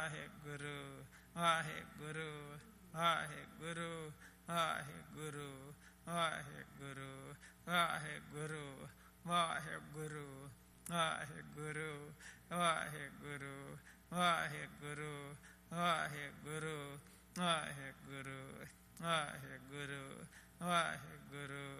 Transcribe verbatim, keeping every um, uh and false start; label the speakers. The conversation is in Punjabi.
Speaker 1: ਵਾਹਿਗੁਰੂ ਵਾਹਿਗੁਰੂ ਵਾਹਿਗੁਰੂ ਵਾਹਿਗੁਰੂ ਵਾਹਿਗੁਰੂ ਵਾਹਿਗੁਰੂ ਵਾਹਿਗੁਰੂ ਵਾਹਿਗੁਰੂ ਵਾਹਿਗੁਰੂ ਵਾਹਿਗੁਰੂ ਵਾਹਿਗੁਰੂ ਵਾਹਿਗੁਰੂ ਵਾਹਿਗੁਰੂ ਵਾਹਿਗੁਰੂ